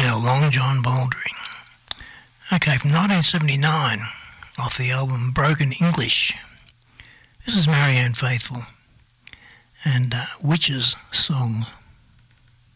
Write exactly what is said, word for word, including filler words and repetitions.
How Long John Baldry. Okay, from nineteen seventy-nine, off the album Broken English. This is Marianne Faithfull and uh, Witch's Song.